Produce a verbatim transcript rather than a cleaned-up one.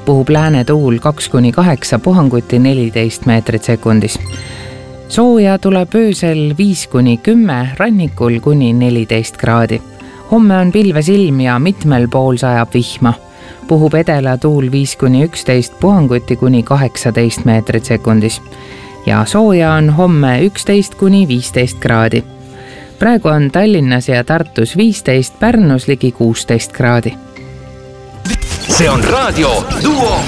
puhub lääne tuul kaks kuni kaheksa, puhanguti neliteist meetrit sekundis. Sooja tuleb öösel viis kuni kümme, rannikul kuni neliteist kraadi. Homme on pilvesilm ja mitmel pool sajab vihma. Puhub edela tuul viis kuni üksteist, puhanguti kuni kaheksateist meetrit sekundis. Ja sooja on homme üksteist kuni viisteist kraadi. Praegu on Tallinnas ja Tartus viisteist, Pärnus ligi kuusteist kraadi. See on Raadio Duo